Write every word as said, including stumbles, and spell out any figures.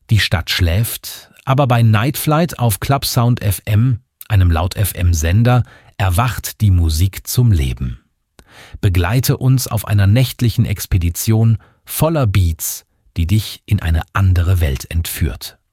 Die Stadt schläft, aber bei Night Flight auf Clubsound F M, einem Laut-F M-Sender, erwacht die Musik zum Leben. Begleite uns auf einer nächtlichen Expedition voller Beats, die dich in eine andere Welt entführt.